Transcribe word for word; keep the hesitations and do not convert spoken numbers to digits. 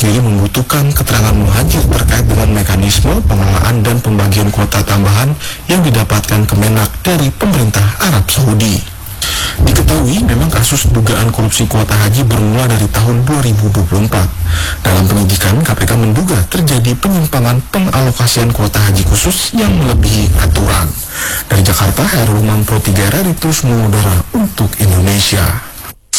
sendiri membutuhkan keterangan muhajir terkait dengan mekanisme pengelolaan dan pembagian kuota tambahan yang didapatkan Kemenak dari pemerintah Arab Saudi. Diketahui memang kasus dugaan korupsi kuota haji bermula dari tahun dua ribu dua puluh empat. Dalam penyidikan, K P K menduga terjadi penyimpangan pengalokasian kuota haji khusus yang melebihi aturan. Dari Jakarta, Herul Mampro Tigara, Ritus Mengudara untuk Indonesia.